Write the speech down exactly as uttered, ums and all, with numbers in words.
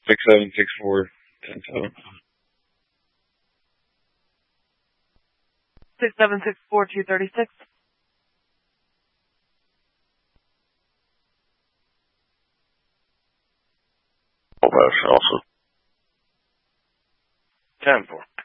Six seven six four ten seven. Six seven six four two thirty six. Oh, that's also. Ten four.